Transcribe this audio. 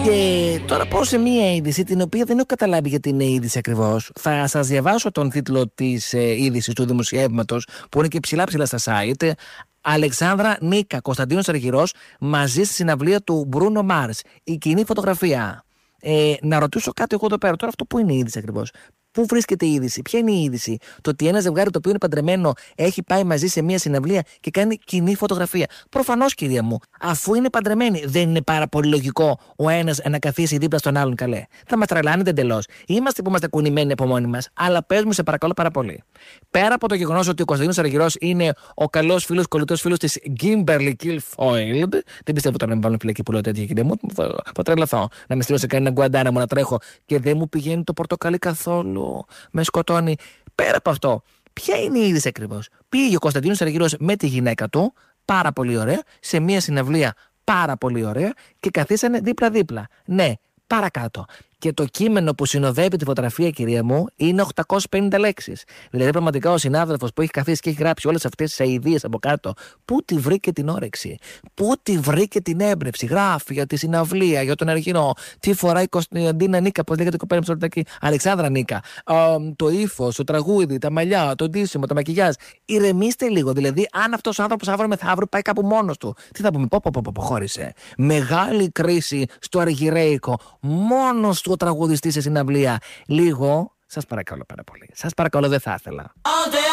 Και τώρα πάω σε μία είδηση την οποία δεν έχω καταλάβει γιατί είναι είδηση ακριβώς. Θα σας διαβάσω τον τίτλο της είδησης του δημοσιεύματος που είναι και ψηλά στα site. Αλεξάνδρα Νίκα, Κωνσταντίνος Αργυρός μαζί στη συναυλία του Μπρούνο Μάρς. Η κοινή φωτογραφία. Να ρωτήσω κάτι εγώ εδώ πέρα. Τώρα αυτό που είναι η είδηση ακριβώς? Πού βρίσκεται η είδηση? Ποια είναι η είδηση? Το ότι ένα ζευγάρι το οποίο είναι παντρεμένο έχει πάει μαζί σε μια συναυλία και κάνει κοινή φωτογραφία. Προφανώς, κυρία μου, αφού είναι παντρεμένοι, δεν είναι πάρα πολύ λογικό ο ένας να καθίσει δίπλα στον άλλον, καλέ? Θα μας τρελάνετε εντελώς? Είμαστε που είμαστε κουνημένοι από μόνοι μας, αλλά πες μου, σε παρακαλώ πάρα πολύ. Πέρα από το γεγονός ότι ο Κωνσταντίνος Αργυρός είναι ο καλός φίλος, κολλητός φίλος της Kimberly Guilfoyle, δεν πιστεύω τώρα να με βάλουν φυλακή που λέω τέτοια, κυρία μου, θα τρελαθώ. Να με στείλω σε κανένα γκουαντάνα μου να τρέχω και δεν μου πηγαίνει το πορτοκαλί καθόλου. Με σκοτώνει. Πέρα από αυτό, ποια είναι η είδηση ακριβώς? Πήγε ο Κωνσταντίνος Αργυρός με τη γυναίκα του, πάρα πολύ ωραία, σε μια συναυλία πάρα πολύ ωραία και καθίσανε δίπλα-δίπλα. Ναι, παρακάτω. Και το κείμενο που συνοδεύει τη φωτογραφία, κυρία μου, είναι 850 λέξεις. Δηλαδή, πραγματικά ο συνάδελφος που έχει καθίσει και έχει γράψει όλες αυτές τις αηδίες από κάτω, πού τη βρήκε την όρεξη, πού τη βρήκε την έμπνευση? Γράφει για τη συναυλία, για τον Αργυρό, τι φοράει η Κωνσταντίνα Νίκα, πώς λέγεται η κοπέλα μου, Αλεξάνδρα Νίκα, το ύφος, το τραγούδι, τα μαλλιά, το ντύσιμο, το μακιγιάζ. Ηρεμήστε λίγο. Δηλαδή, αν αυτός ο άνθρωπος αύριο μεθαύριο πάει κάπου μόνος του, τι θα πούμε? Χώρισε. Μεγάλη κρίση στο αργυρέικο. Μόνος του ο τραγουδιστής σε συναυλία. Λίγο, σας παρακαλώ πάρα πολύ. Σας παρακαλώ, δεν θα ήθελα.